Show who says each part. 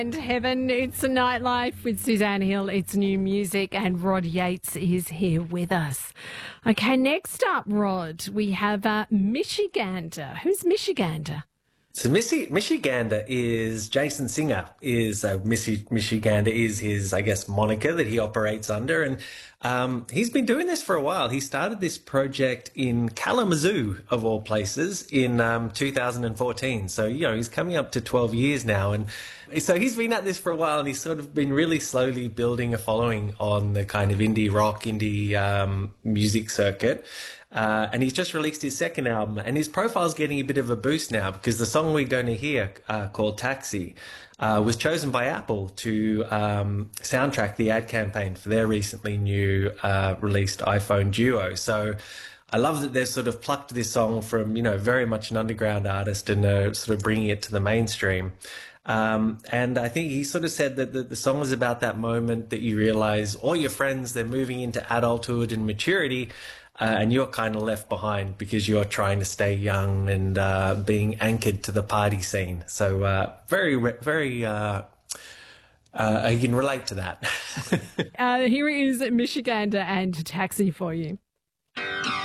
Speaker 1: And Heaven, it's a nightlife with Suzanne Hill. It's new music, and Rod Yates is here with us. Okay, next up, Rod, we have Michigander. Who's Michigander?
Speaker 2: So Michigander is Jason Singer is Michigander is his, I guess, moniker that he operates under, and he's been doing this for a while. He started this project in Kalamazoo, of all places, in 2014. So he's coming up to 12 years now, and so he's been at this for a while, and he's sort of been really slowly building a following on the kind of indie rock, indie music circuit. And he's just released his second album, and his profile's getting a bit of a boost now because the song we're going to hear, called Taxi, was chosen by Apple to soundtrack the ad campaign for their recently new released iPhone Duo. So I love that they've sort of plucked this song from, very much an underground artist and sort of bringing it to the mainstream. And I think he sort of said that the song is about that moment that you realize all your friends, they're moving into adulthood and maturity, and you're kind of left behind because you're trying to stay young and being anchored to the party scene. So very, I can relate to that.
Speaker 1: Here is Michigander and Taxi for you.